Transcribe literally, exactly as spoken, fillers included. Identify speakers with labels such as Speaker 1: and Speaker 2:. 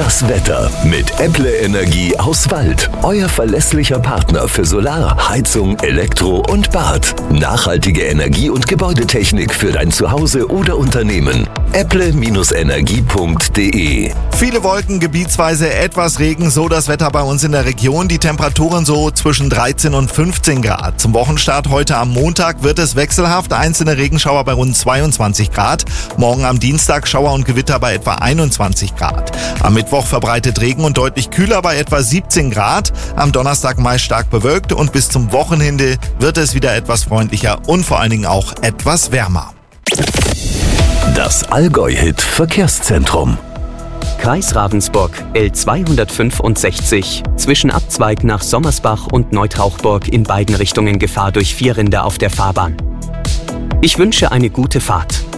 Speaker 1: Das Wetter mit Apple Energie aus Wald. Euer verlässlicher Partner für Solar, Heizung, Elektro und Bad. Nachhaltige Energie und Gebäudetechnik für dein Zuhause oder Unternehmen. apple Energie punkt de.
Speaker 2: Viele Wolken, gebietsweise etwas Regen, so das Wetter bei uns in der Region. Die Temperaturen so zwischen dreizehn und fünfzehn Grad. Zum Wochenstart heute am Montag wird es wechselhaft. Einzelne Regenschauer bei rund zweiundzwanzig Grad. Morgen am Dienstag Schauer und Gewitter bei etwa einundzwanzig Grad. Am Mittwoch verbreitet Regen und deutlich kühler bei etwa siebzehn Grad. Am Donnerstag meist stark bewölkt und bis zum Wochenende wird es wieder etwas freundlicher und vor allen Dingen auch etwas wärmer.
Speaker 1: Das Allgäu-Hit Verkehrszentrum.
Speaker 3: Kreis Ravensburg, L zweihundertfünfundsechzig, zwischen Abzweig nach Sommersbach und Neutrauchburg in beiden Richtungen Gefahr durch Vierrinder auf der Fahrbahn. Ich wünsche eine gute Fahrt.